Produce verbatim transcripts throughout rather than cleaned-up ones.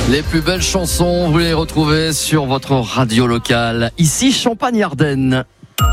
Les plus belles chansons, vous les retrouvez sur votre radio locale. Ici Champagne-Ardenne.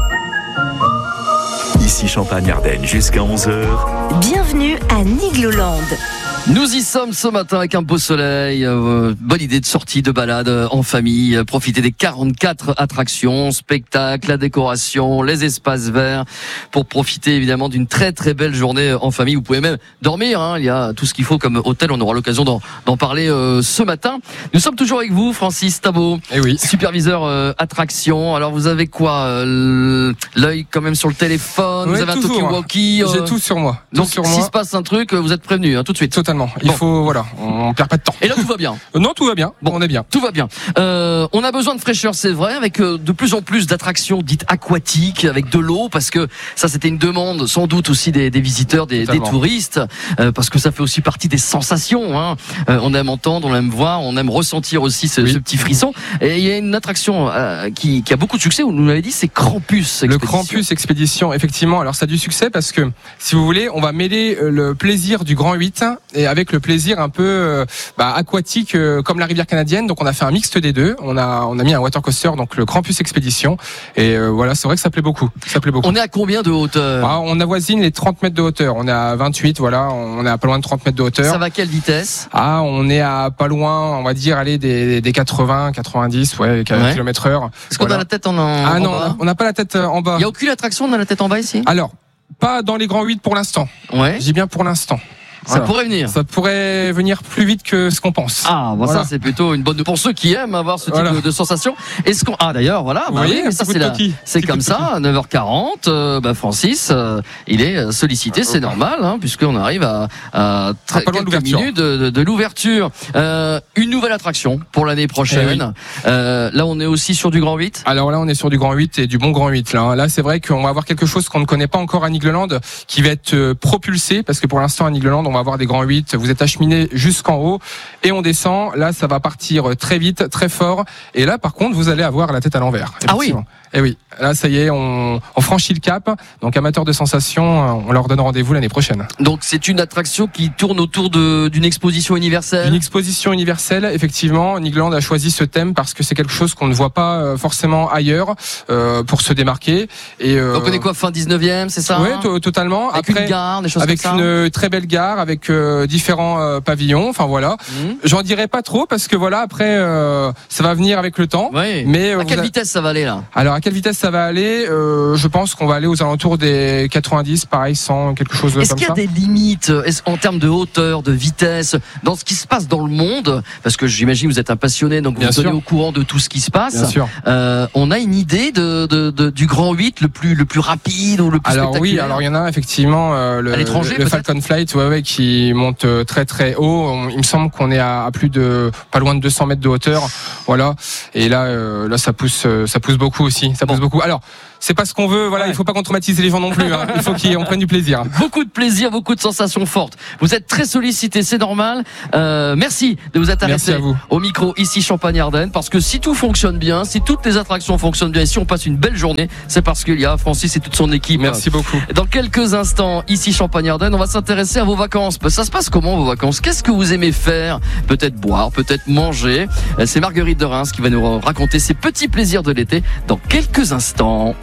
Ici Champagne-Ardenne jusqu'à onze heures. Bienvenue à Nigloland. Nous y sommes ce matin avec un beau soleil. Euh, bonne idée de sortie, de balade euh, en famille. Euh, profitez des quarante-quatre attractions, spectacles, la décoration, les espaces verts pour profiter évidemment d'une très très belle journée en famille. Vous pouvez même dormir, hein. Il y a tout ce qu'il faut comme hôtel. On aura l'occasion d'en, d'en parler euh, ce matin. Nous sommes toujours avec vous, Francis Tabot, eh oui. superviseur euh, attraction. Alors vous avez quoi euh, l'œil quand même sur le téléphone, ouais, vous avez un toujours, talkie-walkie. Euh... J'ai tout sur moi. Tout donc sur s'il moi. se passe un truc, vous êtes prévenu hein, tout de suite. Totalement. Il bon. faut, voilà, on perd pas de temps. Et là, tout va bien. Non, tout va bien. Bon, on est bien. Tout va bien. Euh, on a besoin de fraîcheur, c'est vrai, avec euh, de plus en plus d'attractions dites aquatiques, avec de l'eau, parce que ça, c'était une demande, sans doute aussi des, des visiteurs, des, des touristes, euh, parce que ça fait aussi partie des sensations. Hein. Euh, on aime entendre, on aime voir, on aime ressentir aussi ce, oui. ce petit frisson. Et il y a une attraction euh, qui, qui a beaucoup de succès. Vous nous l'avez dit, c'est Krampus Expédition. Le Krampus Expédition, effectivement. Alors, ça a du succès parce que, si vous voulez, on va mêler le plaisir du Grand huit et avec le plaisir un peu euh, bah, aquatique euh, comme la rivière canadienne. Donc on a fait un mixte des deux. On a on a mis un water coaster, donc le Krampus Expédition. Et euh, voilà, c'est vrai que ça plaît beaucoup. Ça plaît beaucoup. On est à combien de hauteur? Ah, on avoisine les trente mètres de hauteur. On est à vingt-huit. Voilà, on est à pas loin de trente mètres de hauteur. Ça va à quelle vitesse? Ah, on est à pas loin, on va dire, aller des des quatre-vingts, quatre-vingt-dix, ouais, ouais. kilomètres heure. Est-ce qu'on voilà. a la tête en, en Ah non, bas? On n'a pas la tête en bas. Il y a aucune attraction, on a la tête en bas ici? Alors, pas dans les grands huit pour l'instant. Ouais. J'ai bien pour l'instant. Ça voilà. pourrait venir. Ça pourrait venir plus vite que ce qu'on pense. Ah, bon, voilà. Ça c'est plutôt une bonne pour ceux qui aiment avoir ce type voilà. de, de sensation. Est-ce qu'on ah d'ailleurs voilà, bah, oui, oui, ça c'est la... c'est comme ça. neuf heures quarante, euh, bah Francis, euh, il est sollicité, c'est normal, hein, puisqu'on arrive à, à très, pas loin quelques de minutes de, de, de l'ouverture. Euh, une nouvelle attraction pour l'année prochaine. Eh oui. euh, là, on est aussi sur du Grand huit. Alors là, on est sur du Grand huit et du bon Grand huit. Là, là, c'est vrai qu'on va avoir quelque chose qu'on ne connaît pas encore à Nigloland, qui va être euh, propulsé, parce que pour l'instant à Nigloland, on va avoir des Grands huit. Vous êtes acheminé jusqu'en haut et on descend. Là, ça va partir très vite, très fort. Et là, par contre, vous allez avoir la tête à l'envers. Ah oui. Et oui. Là, ça y est, on, on franchit le cap. Donc, amateurs de sensations, on leur donne rendez-vous l'année prochaine. Donc, c'est une attraction qui tourne autour de, d'une exposition universelle. Une exposition universelle, effectivement. Nigloland a choisi ce thème parce que c'est quelque chose qu'on ne voit pas forcément ailleurs euh, pour se démarquer. Et euh, donc, on est quoi, fin dix-neuvième, c'est ça? Oui, t- totalement. Avec Après, une gare, des choses avec comme ça. Avec une très belle gare, avec euh, différents euh, pavillons. Enfin voilà. Mmh. J'en dirai pas trop parce que voilà, après, euh, ça va venir avec le temps. Oui. Mais à quelle a... vitesse ça va aller là? Alors, à quelle vitesse ça va aller? Euh, je pense qu'on va aller aux alentours des quatre-vingt-dix, pareil, cent, quelque chose Est-ce comme ça. Est-ce qu'il y a des limites en termes de hauteur, de vitesse, dans ce qui se passe dans le monde? Parce que j'imagine vous êtes un passionné, donc vous êtes au courant de tout ce qui se passe. Bien sûr. Euh, on a une idée de, de, de, du Grand huit le plus, le plus rapide ou le plus alors, spectaculaire? Oui, alors il y en a effectivement euh, le, à l'étranger, le Falcon Flight ouais, ouais, qui monte très très haut. On, il me semble qu'on est à, à plus de, pas loin de deux cents mètres de hauteur. Voilà. Et là, euh, là ça pousse, ça pousse beaucoup aussi. Ça pousse bon. beaucoup. Alors, c'est pas ce qu'on veut, voilà, ouais. Il faut pas qu'on traumatise les gens non plus, hein. Il faut qu'on prenne du plaisir. Beaucoup de plaisir, beaucoup de sensations fortes. Vous êtes très sollicité, c'est normal. Euh, merci de vous être arrêté au micro ici Champagne-Ardenne, parce que si tout fonctionne bien, si toutes les attractions fonctionnent bien, et si on passe une belle journée, c'est parce qu'il y a Francis et toute son équipe. Merci beaucoup. Dans quelques instants, ici Champagne-Ardenne, on va s'intéresser à vos vacances. Ça se passe comment vos vacances? Qu'est-ce que vous aimez faire? Peut-être boire, peut-être manger. C'est Marguerite de Reims qui va nous raconter ses petits plaisirs de l'été dans quelques instants.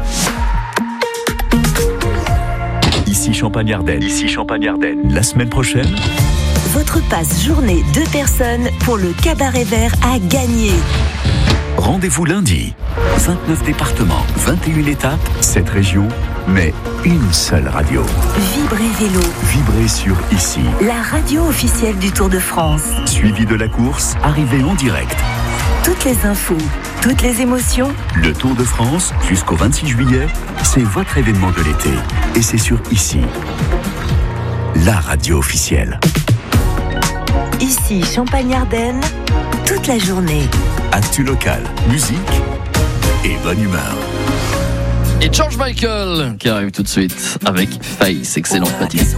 Ici Champagne-Ardenne. Ici Champagne-Ardenne. La semaine prochaine, votre passe journée deux personnes pour le Cabaret Vert à gagner. Rendez-vous lundi. vingt-neuf départements, vingt et une étapes, sept régions, mais une seule radio. Vibrez Vélo. Vibrez sur Ici. La radio officielle du Tour de France. Suivi de la course, arrivée en direct. Toutes les infos, toutes les émotions. Le Tour de France, jusqu'au vingt-six juillet, c'est votre événement de l'été. Et c'est sur Ici. La radio officielle. Ici, Champagne-Ardenne, toute la journée. Actu local, musique et bonne humeur. Et George Michael qui arrive tout de suite avec Face, excellente pratique.